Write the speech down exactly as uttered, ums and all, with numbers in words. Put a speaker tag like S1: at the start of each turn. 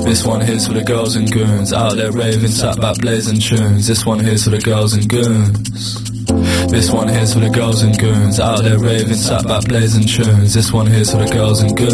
S1: This one here's for the girls and goons out there raving, sat back blazing tunes. This one here's for the girls and goons. This one here's for the girls and goons out there raving, sat back blazing tunes. This one here's for the girls and goons.